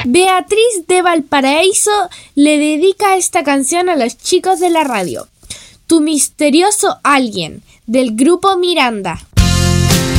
Beatriz de Valparaíso le dedica esta canción a los chicos de la radio. Tu misterioso alguien, del grupo Miranda.